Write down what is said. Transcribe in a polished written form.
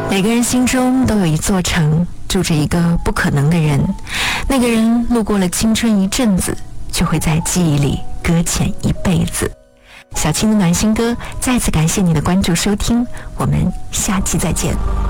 每个人心中都有一座城，住着一个不可能的人。那个人路过了青春一阵子，却会在记忆里搁浅一辈子。小青的暖心歌，再次感谢你的关注收听，我们下期再见。